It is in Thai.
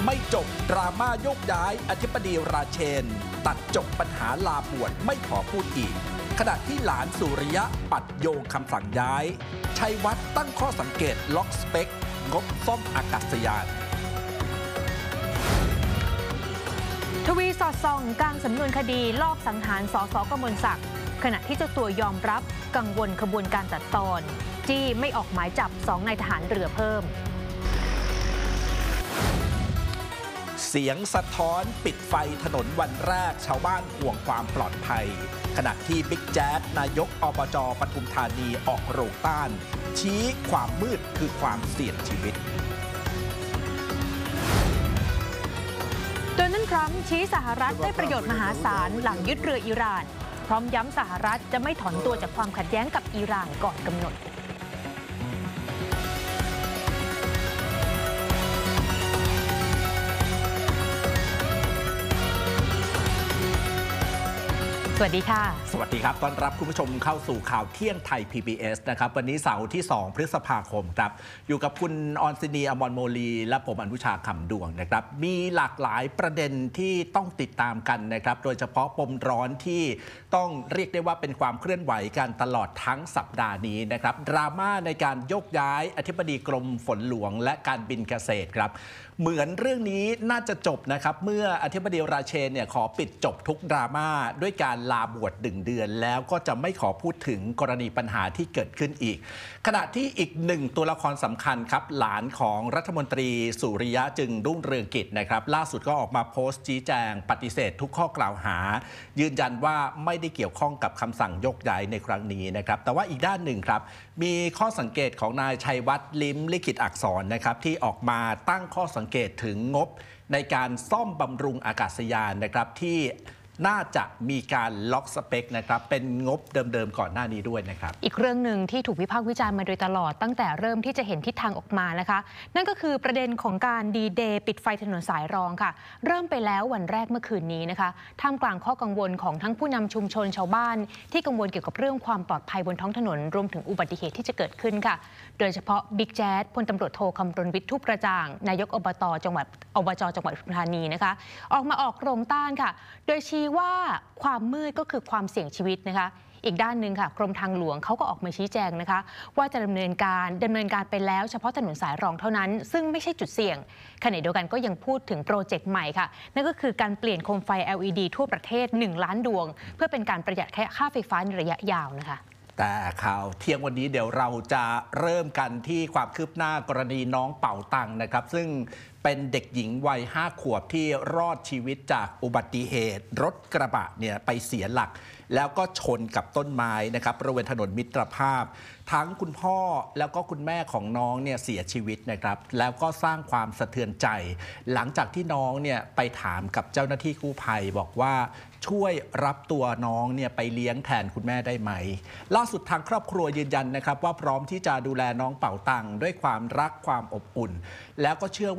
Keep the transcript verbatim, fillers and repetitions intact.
ไม่จบดราม่าโยกย้ายอธิบดีราเชนตัดจบปัญหาลาป่วยไม่ขอพูดอีกขณะที่หลานสุริยะปัดโยงคำสั่งย้ายชัยวัฒน์ตั้งข้อสังเกตล็อกสเปคงบซ่อมอากาศยานทวีสอดส่องกลางสำนวนคดีลอบสังหารสสกมลศักดิ์ขณะที่เจ้าตัวยอมรับกังวลขบวนการตัดตอนจี้ไม่ออกหมายจับสองนายทหารเรือเพิ่มเสียงสะท้อนปิดไฟถนนวันแรกชาวบ้านห่วงความปลอดภัยขณะที่บิ๊กแจ๊ดนายกอบจ.ปทุมธานีออกโรงต้านชี้ความมืดคือความเสี่ยงชีวิตโดนัลด์ทรัมป์ชี้สหรัฐได้ประโยชน์มหาศาลหลังยึดเรืออิหร่านพร้อมย้ำสหรัฐจะไม่ถอนตัวจากความขัดแย้งกับอิหร่านก่อนกำหนดสวัสดีค่ะสวัสดีครับต้อนรับคุณผู้ชมเข้าสู่ข่าวเที่ยงไทย พี บี เอส นะครับวันนี้เสาร์ที่สองพฤษภาคมครับอยู่กับคุณออนซินีอมรโมลีและผมอนุชาคำดวงนะครับมีหลากหลายประเด็นที่ต้องติดตามกันนะครับโดยเฉพาะปมร้อนที่ต้องเรียกได้ว่าเป็นความเคลื่อนไหวกันตลอดทั้งสัปดาห์นี้นะครับดราม่าในการโยกย้ายอธิบดีกรมฝนหลวงและการบินเกษตรครับเหมือนเรื่องนี้น่าจะจบนะครับเมื่ออธิบดีราเชนเนี่ยขอปิดจบทุกดราม่าด้วยการลาบวชหนึ่งเดือนแล้วก็จะไม่ขอพูดถึงกรณีปัญหาที่เกิดขึ้นอีกขณะที่อีกหนึ่งตัวละครสำคัญครับหลานของรัฐมนตรีสุริยะจึงรุ่งเรืองกิจนะครับล่าสุดก็ออกมาโพสต์ชี้แจงปฏิเสธทุกข้อกล่าวหายืนยันว่าไม่ได้เกี่ยวข้องกับคำสั่งยกย้ายในครั้งนี้นะครับแต่ว่าอีกด้านหนึ่งครับมีข้อสังเกตของนายชัยวัฒน์ลิ้มลิขิตอักษรนะครับที่ออกมาตั้งข้อสังเกตถึงงบในการซ่อมบำรุงอากาศยานนะครับที่น่าจะมีการล็อกสเปคนะครับเป็นงบเดิมๆก่อนหน้านี้ด้วยนะครับอีกเรื่องหนึ่งที่ถูกวิพากษ์วิจารณ์มาโดยตลอดตั้งแต่เริ่มที่จะเห็นทิศทางออกมานะคะนั่นก็คือประเด็นของการดีเดย์ปิดไฟถนนสายรองค่ะเริ่มไปแล้ววันแรกเมื่อคืนนี้นะคะท่ามกลางข้อกังวลของทั้งผู้นำชุมชนชาวบ้านที่กังวลเกี่ยวกับเรื่องความปลอดภัยบนท้องถนนรวมถึงอุบัติเหตุที่จะเกิดขึ้นค่ะโดยเฉพาะบิ๊กแจ๊ดพลตำรวจโทคำรณวิทย์ทุกประจ่างนายกอบตจังหวัดอบจจังหวัดปทุมธานีนะคะออกมาออกโรงต้านค่ะโดยชี้ว่าความมืดก็คือความเสี่ยงชีวิตนะคะอีกด้านหนึ่งค่ะกรมทางหลวงเขาก็ออกมาชี้แจงนะคะว่าจะดำเนินการดำเนินการไปแล้วเฉพาะถนนสายรองเท่านั้นซึ่งไม่ใช่จุดเสี่ยงขณะเดียวกันก็ยังพูดถึงโปรเจกต์ใหม่ค่ะนั่นก็คือการเปลี่ยนโคมไฟ แอล อี ดี ทั่วประเทศหนึ่งล้านดวงเพื่อเป็นการประหยัดค่าไฟฟ้าในระยะยาวนะคะแต่ข่าวเที่ยงวันนี้เดี๋ยวเราจะเริ่มกันที่ความคืบหน้ากรณีน้องเป่าตังนะครับซึ่งเป็นเด็กหญิงวัยห้าขวบที่รอดชีวิตจากอุบัติเหตุรถกระบะเนี่ยไปเสียหลักแล้วก็ชนกับต้นไม้นะครับบริเวณถนนมิตรภาพทั้งคุณพ่อแล้วก็คุณแม่ของน้องเนี่ยเสียชีวิตนะครับแล้วก็สร้างความสะเทือนใจหลังจากที่น้องเนี่ยไปถามกับเจ้าหน้าที่กู้ภัยบอกว่าช่วยรับตัวน้องเนี่ยไปเลี้ยงแทนคุณแม่ได้ไหมล่าสุดทางครอบครัวยืนยันนะครับว่าพร้อมที่จะดูแลน้องเป่าตังด้วยความรักความอบอุ่นแล้วก็เชื่อว่า